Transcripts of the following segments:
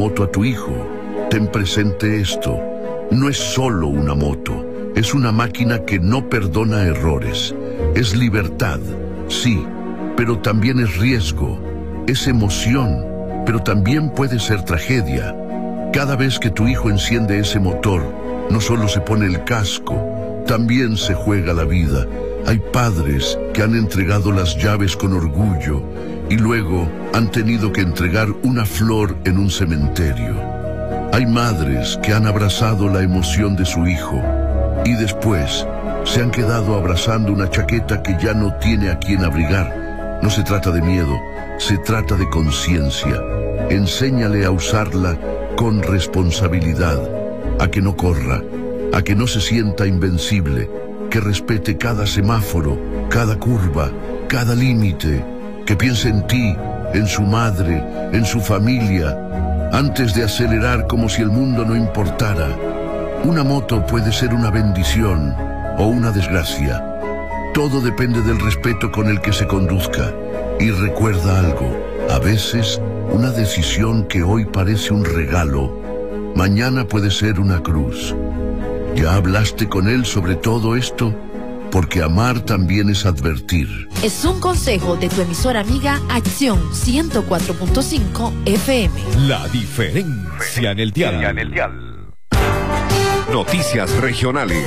moto a tu hijo, ten presente esto. No es solo una moto, es una máquina que no perdona errores. Es libertad, sí, pero también es riesgo. Es emoción, pero también puede ser tragedia. Cada vez que tu hijo enciende ese motor, no solo se pone el casco, también se juega la vida. Hay padres que han entregado las llaves con orgullo y luego han tenido que entregar una flor en un cementerio. Hay madres que han abrazado la emoción de su hijo y después se han quedado abrazando una chaqueta que ya no tiene a quien abrigar. No se trata de miedo, se trata de conciencia. Enséñale a usarla con responsabilidad, a que no corra, a que no se sienta invencible, que respete cada semáforo, cada curva, cada límite, que piense en ti, en su madre, en su familia, antes de acelerar como si el mundo no importara. Una moto puede ser una bendición o una desgracia. Todo depende del respeto con el que se conduzca. Y recuerda algo, a veces una decisión que hoy parece un regalo, mañana puede ser una cruz. ¿Ya hablaste con él sobre todo esto? Porque amar también es advertir. Es un consejo de tu emisora amiga Acción 104.5 FM. La diferencia en el dial. Noticias regionales.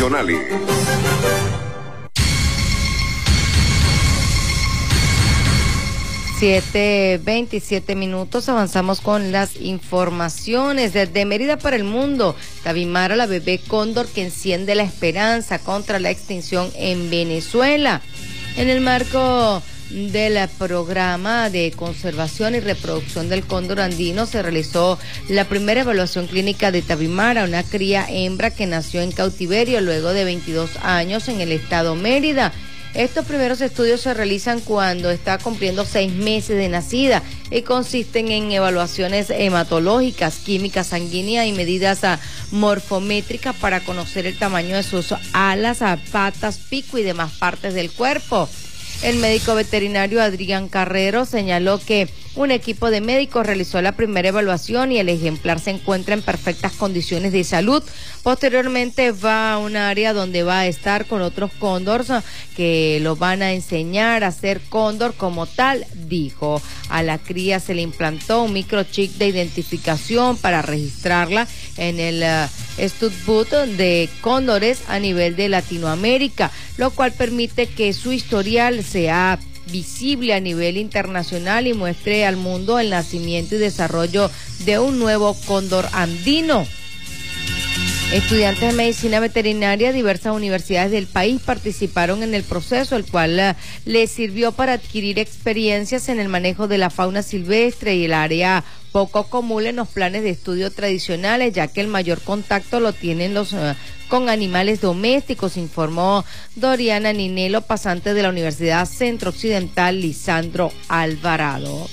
7:27, avanzamos con las informaciones. Desde Mérida para el mundo, Tavimara, la bebé cóndor que enciende la esperanza contra la extinción en Venezuela. En el marco del programa de conservación y reproducción del cóndor andino se realizó la primera evaluación clínica de Tavimara, una cría hembra que nació en cautiverio luego de 22 años en el estado Mérida. Estos primeros estudios se realizan cuando está cumpliendo 6 meses de nacida y consisten en evaluaciones hematológicas, químicas sanguíneas y medidas morfométricas para conocer el tamaño de sus alas, patas, pico y demás partes del cuerpo. El médico veterinario Adrián Carrero señaló que un equipo de médicos realizó la primera evaluación y el ejemplar se encuentra en perfectas condiciones de salud. Posteriormente va a un área donde va a estar con otros cóndores que lo van a enseñar a ser cóndor como tal, dijo. A la cría se le implantó un microchip de identificación para registrarla en el Studbook de cóndores a nivel de Latinoamérica, lo cual permite que su historial sea visible a nivel internacional y muestre al mundo el nacimiento y desarrollo de un nuevo cóndor andino. Estudiantes de medicina veterinaria de diversas universidades del país participaron en el proceso, el cual les sirvió para adquirir experiencias en el manejo de la fauna silvestre y el área poco común en los planes de estudio tradicionales, ya que el mayor contacto lo tienen con animales domésticos, informó Doriana Ninelo, pasante de la Universidad Centro Occidental Lisandro Alvarado.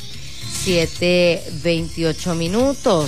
7:28.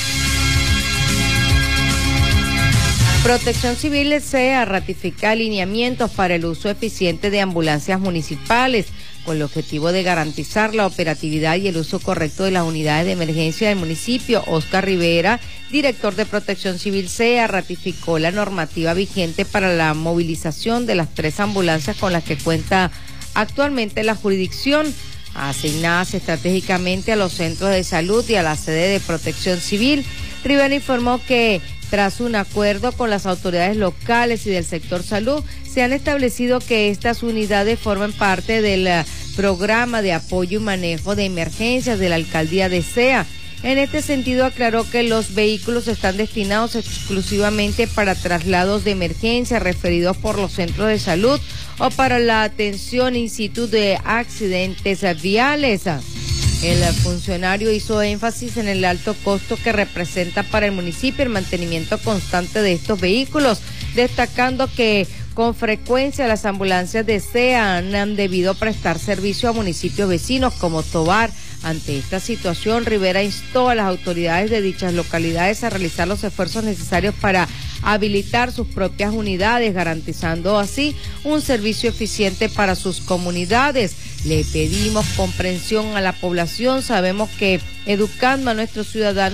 Protección Civil SEA ratifica alineamientos para el uso eficiente de ambulancias municipales con el objetivo de garantizar la operatividad y el uso correcto de las unidades de emergencia del municipio. Oscar Rivera, director de Protección Civil SEA, ratificó la normativa vigente para la movilización de las 3 ambulancias con las que cuenta actualmente la jurisdicción, asignadas estratégicamente a los centros de salud y a la sede de Protección Civil. Rivera informó que tras un acuerdo con las autoridades locales y del sector salud, se han establecido que estas unidades formen parte del programa de apoyo y manejo de emergencias de la alcaldía de SEA. En este sentido, aclaró que los vehículos están destinados exclusivamente para traslados de emergencia referidos por los centros de salud o para la atención in situ de accidentes viales. El funcionario hizo énfasis en el alto costo que representa para el municipio el mantenimiento constante de estos vehículos, destacando que con frecuencia las ambulancias de SEA han debido prestar servicio a municipios vecinos como Tovar. Ante esta situación, Rivera instó a las autoridades de dichas localidades a realizar los esfuerzos necesarios para habilitar sus propias unidades, garantizando así un servicio eficiente para sus comunidades. Le pedimos comprensión a la población, sabemos que educando a nuestros ciudadanos